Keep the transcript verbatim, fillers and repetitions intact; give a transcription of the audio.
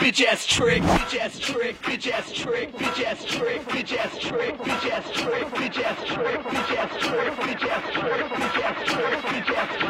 bitch ass trick, bitch ass trick, bitch ass trick, bitch ass trick, bitch ass trick, bitch ass trick, bitch ass trick, bitch ass trick, bitch ass trick, bitch ass trick, bitch ass trick, bitch ass trick.